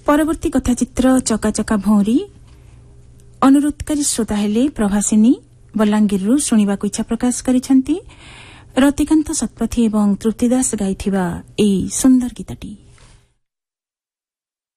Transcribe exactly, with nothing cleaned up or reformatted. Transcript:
परवर्ती कथाचित्र चकाचका भौरी अनुरोधकारी श्रोता हेले प्रभासिनी बलांगीरु शुणिबाकु इच्छा प्रकाश करिसेंती। रतिकांत शतपथी एवं तृप्तिदास गाइथिबा एई सुंदर गीतटी।